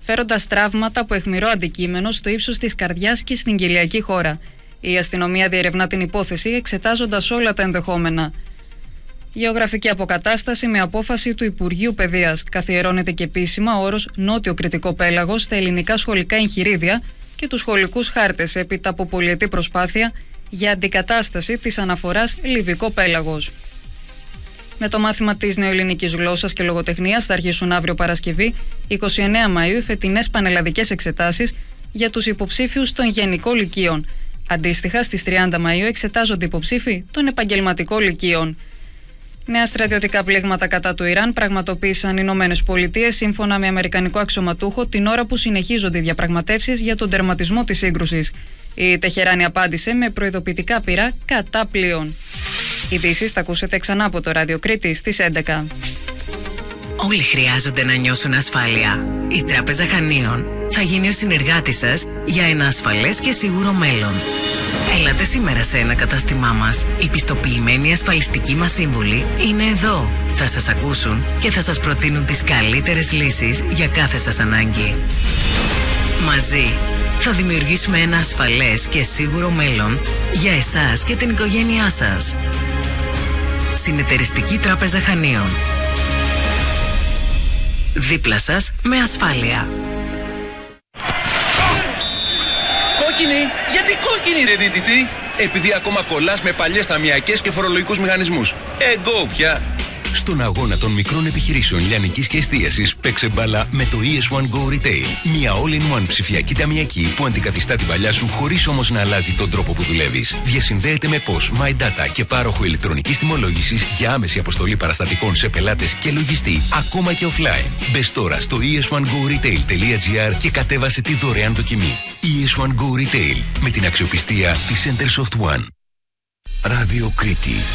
φέροντας τραύματα από αιχμηρό αντικείμενο στο ύψος της καρδιάς και στην κοιλιακή χώρα. Η αστυνομία διερευνά την υπόθεση, εξετάζοντας όλα τα ενδεχόμενα. Γεωγραφική αποκατάσταση με απόφαση του Υπουργείου Παιδείας. Καθιερώνεται και επίσημα ο όρος Νότιο Κρητικό Πέλαγος στα ελληνικά σχολικά εγχειρίδια και τους σχολικούς χάρτες, έπειτα από πολυετή προσπάθεια για αντικατάσταση της αναφοράς Λιβικό Πέλαγος. Με το μάθημα της νεοελληνικής γλώσσας και λογοτεχνίας θα αρχίσουν αύριο Παρασκευή, 29 Μαΐου, οι φετινές πανελλαδικές εξετάσεις για τους υποψήφιους των γενικών λυκείων. Αντίστοιχα, στις 30 Μαΐου εξετάζονται υποψήφοι των επαγγελματικών λυκείων. Νέα στρατιωτικά πλήγματα κατά του Ιράν πραγματοποίησαν οι Ηνωμένες Πολιτείες, σύμφωνα με αμερικανικό αξιωματούχο, την ώρα που συνεχίζονται οι διαπραγματεύσεις για τον τερματισμό της σύγκρουσης. Η Τεχεράνη απάντησε με προειδοποιητικά πυρά κατά πλοίων. Ειδήσεις θα ακούσετε ξανά από το Ράδιο Κρήτη στις 11. Όλοι χρειάζονται να νιώσουν ασφάλεια. Η Τράπεζα Χανίων θα γίνει ο συνεργάτης σας για ένα ασφαλές και σίγουρο μέλλον. Έλατε σήμερα σε ένα κατάστημά μας. Οι πιστοποιημένοι ασφαλιστικοί μας σύμβουλοι είναι εδώ. Θα σας ακούσουν και θα σας προτείνουν τις καλύτερες λύσεις για κάθε σας ανάγκη. Μαζί θα δημιουργήσουμε ένα ασφαλές και σίγουρο μέλλον για εσάς και την οικογένειά σας. Συνεταιριστική Τράπεζα Χανίων. Δίπλα σας με ασφάλεια. Κόκκινη! Γιατί κόκκινη ρε δίτητη? Επειδή ακόμα κολλάς με παλιές ταμιακές και φορολογικούς μηχανισμούς. Εγώ πια! Στον αγώνα των μικρών επιχειρήσεων λιανικής και εστίασης παίξε μπάλα με το ES1 Go Retail. Μια all-in-one ψηφιακή ταμιακή που αντικαθιστά την παλιά σου χωρίς όμως να αλλάζει τον τρόπο που δουλεύεις. Διασυνδέεται με POS, My Data και πάροχο ηλεκτρονικής τιμολόγησης για άμεση αποστολή παραστατικών σε πελάτες και λογιστή, ακόμα και offline. Μπες τώρα στο es1goretail.gr και κατέβασε τη δωρεάν δοκιμή. ES1 Go Retail με την αξιοπιστία της Centersoft One. Ράδιο Κρήτη